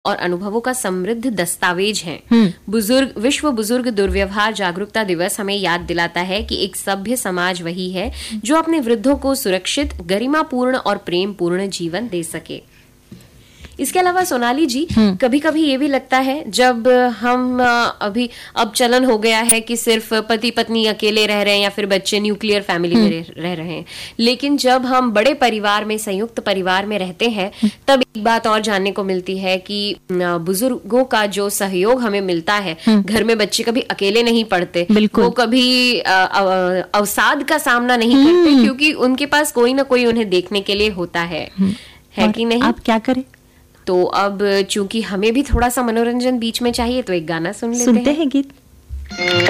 और अनुभवों का समृद्ध दस्तावेज है। विश्व बुजुर्ग दुर्व्यवहार जागरूकता दिवस हमें याद दिलाता है कि एक सभ्य समाज वही है जो अपने वृद्धों को सुरक्षित, गरिमापूर्ण और प्रेम पूर्ण जीवन दे सके। इसके अलावा सोनाली जी, कभी कभी ये भी लगता है जब हम अब चलन हो गया है कि सिर्फ पति पत्नी अकेले रह रहे हैं या फिर बच्चे न्यूक्लियर फैमिली में रह रहे हैं, लेकिन जब हम बड़े परिवार में, संयुक्त परिवार में रहते हैं, तब एक बात और जानने को मिलती है कि बुजुर्गों का जो सहयोग हमें मिलता है, घर में बच्चे कभी अकेले नहीं पड़ते, वो कभी अवसाद का सामना नहीं करते, क्योंकि उनके पास कोई ना कोई उन्हें देखने के लिए होता है कि नहीं? आप क्या करें? तो अब चूंकि हमें भी थोड़ा सा मनोरंजन बीच में चाहिए, तो एक गाना सुनते हैं गीत।